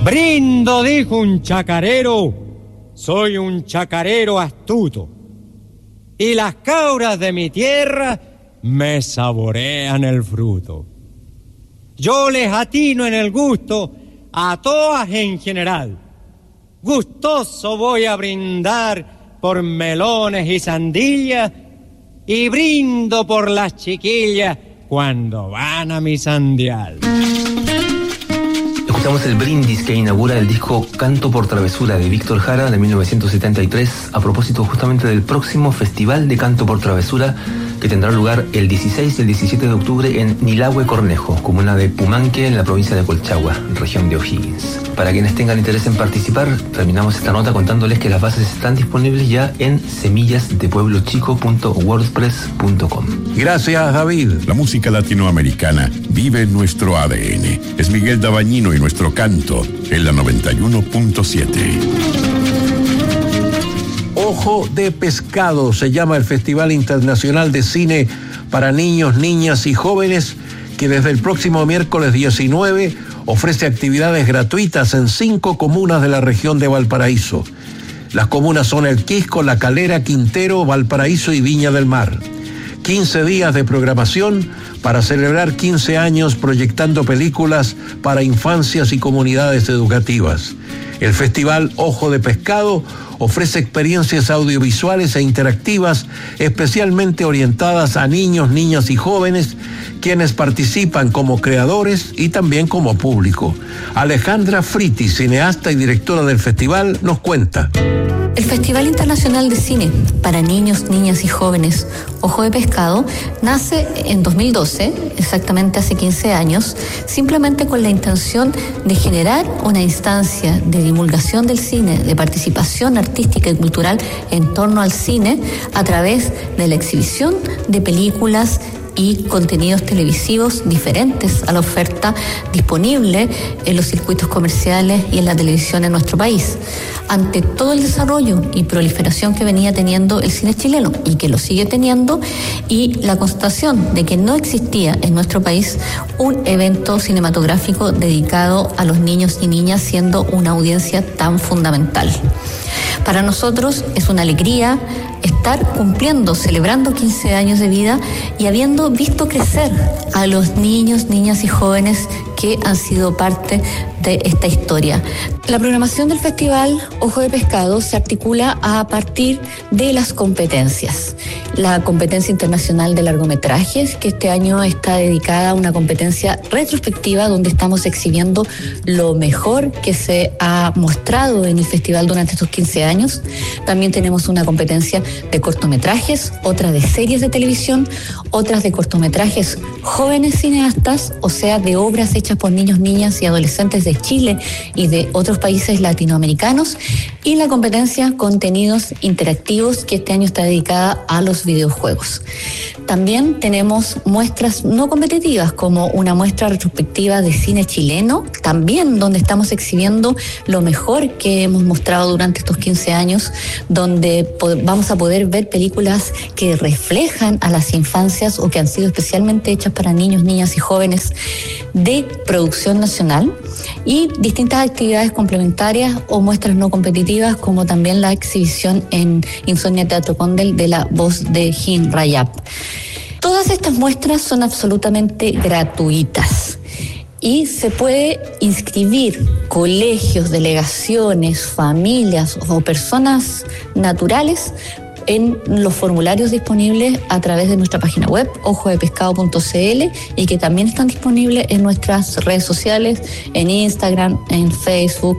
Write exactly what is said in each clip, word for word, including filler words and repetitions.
Brindo, dijo un chacarero, soy un chacarero astuto, y las cabras de mi tierra me saborean el fruto. Yo les atino en el gusto a todas en general. Gustoso voy a brindar por melones y sandillas, y brindo por las chiquillas cuando van a mi sandial. Escuchamos el brindis que inaugura el disco Canto por Travesura de Víctor Jara de mil novecientos setenta y tres, a propósito justamente del próximo Festival de Canto por Travesura, que tendrá lugar el dieciséis y el diecisiete de octubre en Nilahue Cornejo, comuna de Pumanque, en la provincia de Colchagua, región de O'Higgins. Para quienes tengan interés en participar, terminamos esta nota contándoles que las bases están disponibles ya en semillas de pueblo chico punto wordpress punto com. Gracias, David. La música latinoamericana vive en nuestro A D N. Es Miguel Dabañino y nuestro canto en la noventa y uno punto siete. Ojo de Pescado se llama el Festival Internacional de Cine para Niños, Niñas y Jóvenes, que desde el próximo miércoles diecinueve ofrece actividades gratuitas en cinco comunas de la región de Valparaíso. Las comunas son El Quisco, La Calera, Quintero, Valparaíso y Viña del Mar. quince días de programación para celebrar quince años proyectando películas para infancias y comunidades educativas. El Festival Ojo de Pescado ofrece experiencias audiovisuales e interactivas especialmente orientadas a niños, niñas y jóvenes, quienes participan como creadores y también como público. Alejandra Fritti, cineasta y directora del festival, nos cuenta. El Festival Internacional de Cine para Niños, Niñas y Jóvenes, Ojo de Pescado, nace en dos mil doce, exactamente hace quince años, simplemente con la intención de generar una instancia de divulgación del cine, de participación artística y cultural en torno al cine a través de la exhibición de películas y contenidos televisivos diferentes a la oferta disponible en los circuitos comerciales y en la televisión en nuestro país. Ante todo el desarrollo y proliferación que venía teniendo el cine chileno y que lo sigue teniendo, y la constatación de que no existía en nuestro país un evento cinematográfico dedicado a los niños y niñas, siendo una audiencia tan fundamental. Para nosotros es una alegría estar cumpliendo, celebrando quince años de vida y habiendo visto crecer a los niños, niñas y jóvenes que han sido parte de esta historia. La programación del Festival Ojo de Pescado se articula a partir de las competencias. La competencia internacional de largometrajes, que este año está dedicada a una competencia retrospectiva donde estamos exhibiendo lo mejor que se ha mostrado en el festival durante estos quince años. También tenemos una competencia de cortometrajes, otra de series de televisión, otras de cortometrajes jóvenes cineastas, o sea, de obras hechas por niños, niñas y adolescentes de Chile y de otros países latinoamericanos, y la competencia contenidos interactivos, que este año está dedicada a los videojuegos. También tenemos muestras no competitivas, como una muestra retrospectiva de cine chileno, también donde estamos exhibiendo lo mejor que hemos mostrado durante estos quince años, donde vamos a poder ver películas que reflejan a las infancias o que han sido especialmente hechas para niños, niñas y jóvenes de producción nacional, y distintas actividades complementarias o muestras no competitivas, como también la exhibición en Insomnia Teatro Condel de la voz de Jim Rayap. Todas estas muestras son absolutamente gratuitas y se puede inscribir colegios, delegaciones, familias o personas naturales en los formularios disponibles a través de nuestra página web, ojo de pescado punto c l, y que también están disponibles en nuestras redes sociales, en Instagram, en Facebook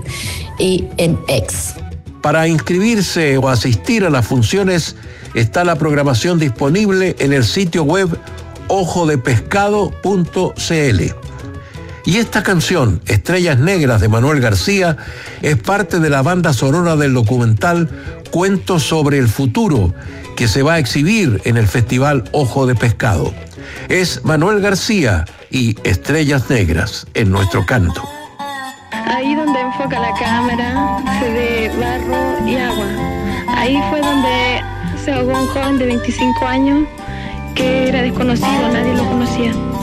y en X. Para inscribirse o asistir a las funciones está la programación disponible en el sitio web ojo de pescado punto c l. Y esta canción, Estrellas Negras, de Manuel García, es parte de la banda sonora del documental Cuentos sobre el Futuro, que se va a exhibir en el Festival Ojo de Pescado. Es Manuel García y Estrellas Negras en nuestro canto. Ahí donde enfoca la cámara se ve barro y agua. Ahí fue donde se ahogó un joven de veinticinco años que era desconocido, nadie lo conocía.